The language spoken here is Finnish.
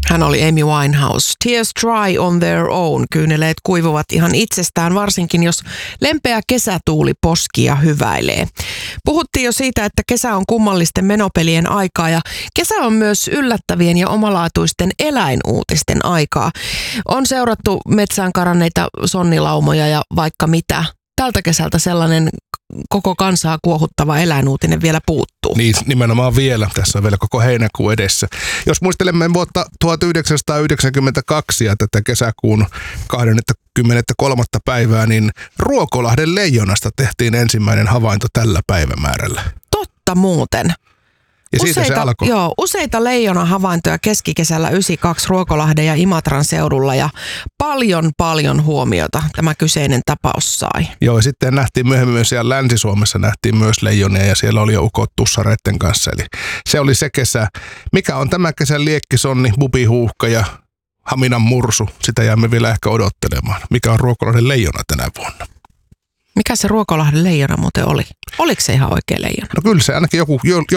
Hän oli Amy Winehouse. Tears dry on their own. Kyyneleet kuivuvat ihan itsestään, varsinkin jos lempeä kesätuuli poskii ja hyväilee. Puhuttiin jo siitä, että kesä on kummallisten menopelien aikaa ja kesä on myös yllättävien ja omalaatuisten eläinuutisten aikaa. On seurattu metsään karanneita sonnilaumoja ja vaikka mitä. Tältä kesältä sellainen koko kansaa kuohuttava eläinuutinen vielä puuttuu. Niin, nimenomaan vielä. Tässä on vielä koko heinäkuu edessä. Jos muistelemme vuotta 1992 ja tätä kesäkuun 23. päivää, niin Ruokolahden leijonasta tehtiin ensimmäinen havainto tällä päivämäärällä. Totta muuten. Ja siitä se alkoi. Joo, useita leijonahavaintoja keskikesällä 92 Ruokolahden ja Imatran seudulla ja paljon huomiota tämä kyseinen tapaus sai. Joo, ja sitten nähtiin myöhemmin myös siellä Länsi-Suomessa nähtiin myös leijonia ja siellä oli jo ukot tussareitten kanssa. Eli se oli se kesä. Mikä on tämä kesän liekkisonni, bubihuuhka ja haminan mursu? Sitä jäämme vielä ehkä odottelemaan. Mikä on Ruokolahden leijona tänä vuonna? Mikä se Ruokolahden leijona muuten oli? Oliko se ihan oikea leijona? No kyllä se ainakin